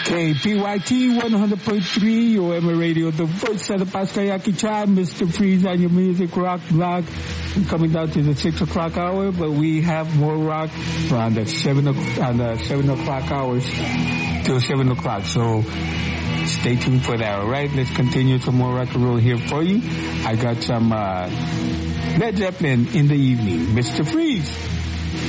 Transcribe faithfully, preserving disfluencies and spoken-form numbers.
K P Y T one hundred point three, O M A Radio, the voice of the Paskayaki tribe, Mister Freeze on your music rock blog. We're coming down to the six o'clock hour, but we have more rock on the seven on the seven o'clock hours till seven o'clock. So stay tuned for that. All right, let's continue some more rock and roll here for you. I got some uh, Led Zeppelin in the evening, Mister Freeze.